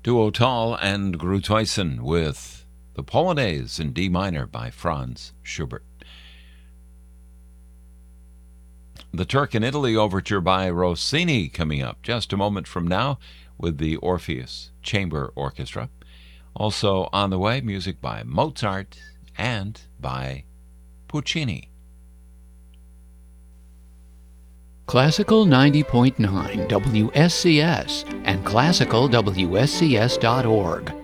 Duo Tal and Gruithuisen with the Polonaise in D minor by Franz Schubert. The Turk in Italy Overture by Rossini coming up just a moment from now with the Orpheus Chamber Orchestra. Also on the way, music by Mozart and by Puccini. Classical 90.9 WSCS and classicalwscs.org